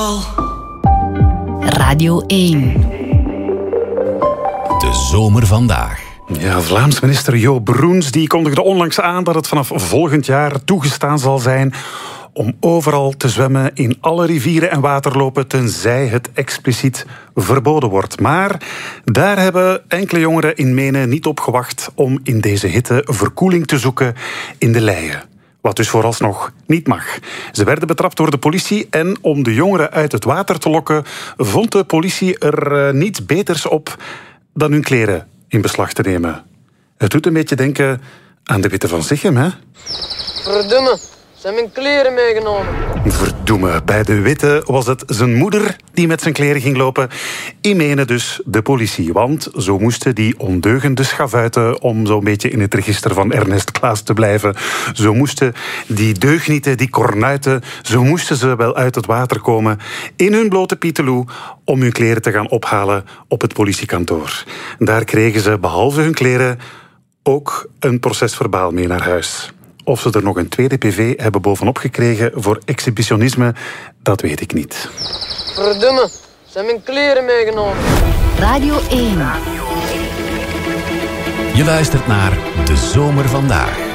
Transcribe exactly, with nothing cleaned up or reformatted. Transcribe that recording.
Radio één. De zomer vandaag. Ja, Vlaams minister Jo Broens die kondigde onlangs aan dat het vanaf volgend jaar toegestaan zal zijn om overal te zwemmen in alle rivieren en waterlopen, tenzij het expliciet verboden wordt. Maar daar hebben enkele jongeren in Menen niet op gewacht om in deze hitte verkoeling te zoeken in de leien. Wat dus vooralsnog niet mag. Ze werden betrapt door de politie en om de jongeren uit het water te lokken vond de politie er uh, niets beters op dan hun kleren in beslag te nemen. Het doet een beetje denken aan de Witte van Sichem, hè? Verdomme, ze hebben mijn kleren meegenomen. Verdomme, bij de Witte was het zijn moeder die met zijn kleren ging lopen. In Menen dus de politie, want zo moesten die ondeugende schavuiten, om zo'n beetje in het register van Ernest Klaas te blijven, zo moesten die deugnieten, die kornuiten, zo moesten ze wel uit het water komen in hun blote pieteloe om hun kleren te gaan ophalen op het politiekantoor. Daar kregen ze, behalve hun kleren, ook een procesverbaal mee naar huis. Of ze er nog een tweede P V hebben bovenop gekregen voor exhibitionisme, dat weet ik niet. Verdomme, ze hebben mijn kleren meegenomen. Radio één. Je luistert naar De Zomer Vandaag.